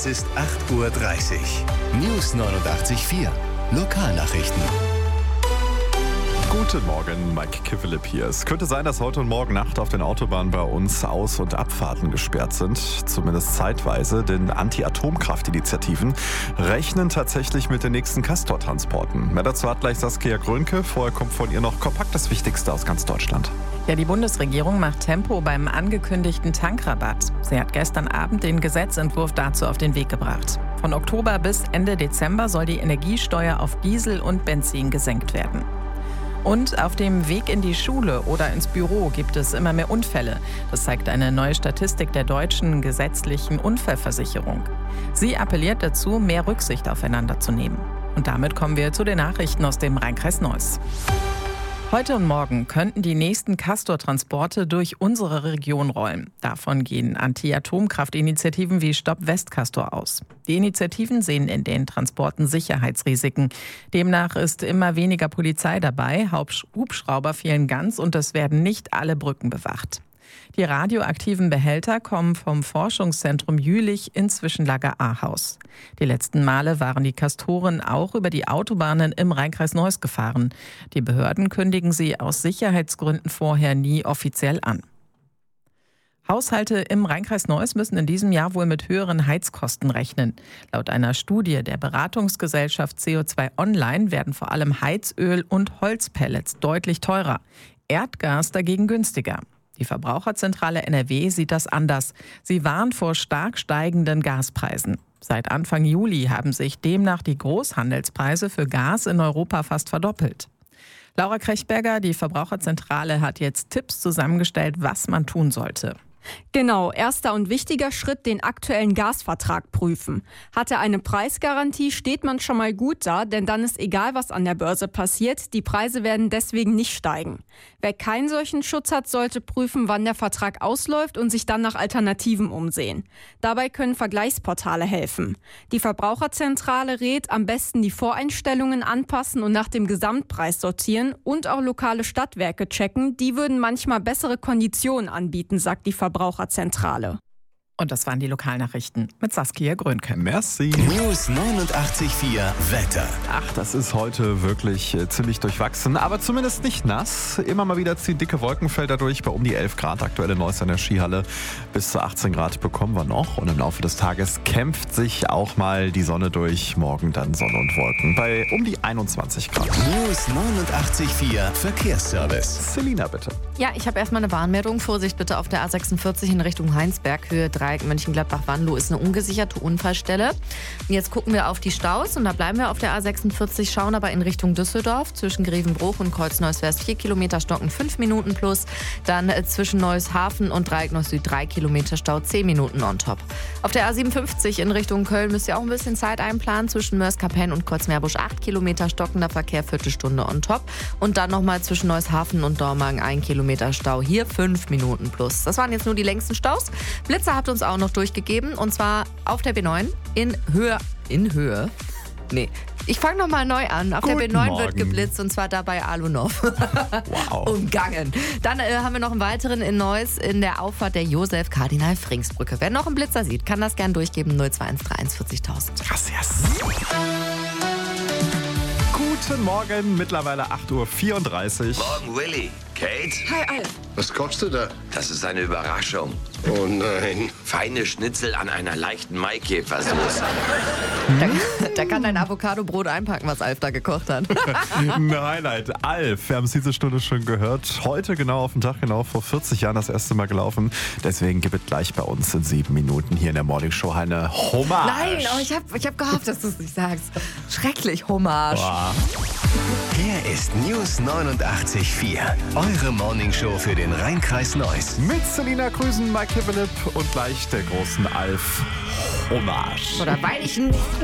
Es ist 8:30 Uhr. News 89.4. Lokalnachrichten. Guten Morgen, Mike Kivelip hier. Es könnte sein, dass heute und morgen Nacht auf den Autobahnen bei uns Aus- und Abfahrten gesperrt sind. Zumindest zeitweise, denn Anti-Atomkraft-Initiativen rechnen tatsächlich mit den nächsten Castor-Transporten. Mehr dazu hat gleich Saskia Grönke. Vorher kommt von ihr noch kompakt das Wichtigste aus ganz Deutschland. Ja, die Bundesregierung macht Tempo beim angekündigten Tankrabatt. Sie hat gestern Abend den Gesetzentwurf dazu auf den Weg gebracht. Von Oktober bis Ende Dezember soll die Energiesteuer auf Diesel und Benzin gesenkt werden. Und auf dem Weg in die Schule oder ins Büro gibt es immer mehr Unfälle. Das zeigt eine neue Statistik der deutschen gesetzlichen Unfallversicherung. Sie appelliert dazu, mehr Rücksicht aufeinander zu nehmen. Und damit kommen wir zu den Nachrichten aus dem Rhein-Kreis Neuss. Heute und morgen könnten die nächsten Castor-Transporte durch unsere Region rollen. Davon gehen Anti-Atomkraft-Initiativen wie Stopp Westcastor aus. Die Initiativen sehen in den Transporten Sicherheitsrisiken. Demnach ist immer weniger Polizei dabei, Hubschrauber fehlen ganz und es werden nicht alle Brücken bewacht. Die radioaktiven Behälter kommen vom Forschungszentrum Jülich ins Zwischenlager Ahaus. Die letzten Male waren die Castoren auch über die Autobahnen im Rhein-Kreis Neuss gefahren. Die Behörden kündigen sie aus Sicherheitsgründen vorher nie offiziell an. Haushalte im Rhein-Kreis Neuss müssen in diesem Jahr wohl mit höheren Heizkosten rechnen. Laut einer Studie der Beratungsgesellschaft CO2 Online werden vor allem Heizöl und Holzpellets deutlich teurer. Erdgas dagegen günstiger. Die Verbraucherzentrale NRW sieht das anders. Sie warnt vor stark steigenden Gaspreisen. Seit Anfang Juli haben sich demnach die Großhandelspreise für Gas in Europa fast verdoppelt. Laura Krechberger, die Verbraucherzentrale, hat jetzt Tipps zusammengestellt, was man tun sollte. Genau, erster und wichtiger Schritt, den aktuellen Gasvertrag prüfen. Hat er eine Preisgarantie, steht man schon mal gut da, denn dann ist egal, was an der Börse passiert, die Preise werden deswegen nicht steigen. Wer keinen solchen Schutz hat, sollte prüfen, wann der Vertrag ausläuft und sich dann nach Alternativen umsehen. Dabei können Vergleichsportale helfen. Die Verbraucherzentrale rät, am besten die Voreinstellungen anpassen und nach dem Gesamtpreis sortieren und auch lokale Stadtwerke checken. Die würden manchmal bessere Konditionen anbieten, sagt die Verbraucherzentrale. Und das waren die Lokalnachrichten mit Saskia Grönke. Merci. News 89.4 Wetter. Ach, das ist heute wirklich ziemlich durchwachsen, aber zumindest nicht nass. Immer mal wieder ziehen dicke Wolkenfelder durch, bei um die 11 Grad aktuell in Neuss an der Skihalle. Bis zu 18 Grad bekommen wir noch und im Laufe des Tages kämpft sich auch mal die Sonne durch. Morgen dann Sonne und Wolken bei um die 21 Grad. News 89.4 Verkehrsservice. Selina, bitte. Ja, ich habe erstmal eine Warnmeldung. Vorsicht bitte auf der A46 in Richtung Heinsberg, Höhe 3 Mönchengladbach-Wanlo ist eine ungesicherte Unfallstelle. Und jetzt gucken wir auf die Staus und da bleiben wir auf der A46, schauen aber in Richtung Düsseldorf. Zwischen Grevenbruch und Kreuz-Neuss-West 4 Kilometer Stocken 5 Minuten plus. Dann zwischen Neuss-Hafen und Dreieck-Neuss-Süd 3 Kilometer Stau 10 Minuten on top. Auf der A57 in Richtung Köln müsst ihr auch ein bisschen Zeit einplanen. Zwischen Mörs-Kapellen und Kreuz-Meerbusch 8 Kilometer stockender Verkehr, Viertelstunde on top. Und dann nochmal zwischen Neuss-Hafen und Dormagen 1 Kilometer Stau, hier 5 Minuten plus. Das waren jetzt nur die längsten Staus. Blitzer habt uns auch noch durchgegeben und zwar auf der B9 in Höhe. Nee, ich fange nochmal neu an. Auf Guten der B9 Morgen. wird geblitzt und zwar da bei Alunov. Wow. Umgangen. Dann haben wir noch einen weiteren in Neuss in der Auffahrt der Josef-Kardinal-Frings-Brücke. Wer noch einen Blitzer sieht, kann das gern durchgeben. 02131 40.000. Krass, yes. Guten Morgen, mittlerweile 8:34 Uhr. Morgen, Willi. Kate? Hi, Alf. Was kochst du da? Das ist eine Überraschung. Oh nein. Feine Schnitzel an einer leichten Maikäfersoße. Da kann dein Avocadobrot einpacken, was Alf da gekocht hat. Ein Highlight. Alf, wir haben es diese Stunde schon gehört. Heute genau auf den Tag, genau vor 40 Jahren das erste Mal gelaufen. Deswegen gibt es gleich bei uns in 7 Minuten hier in der Morning Show eine Hommage. Nein, oh, ich hab gehofft, dass du es nicht sagst. Schrecklich, Hommage. Boah. Hier ist News 89.4. Eure Morning Show für den Rhein-Kreis Neuss. Mit Selina Krüsen, Mike Kivelip und gleich der großen Alf Hommage. Oder weil ich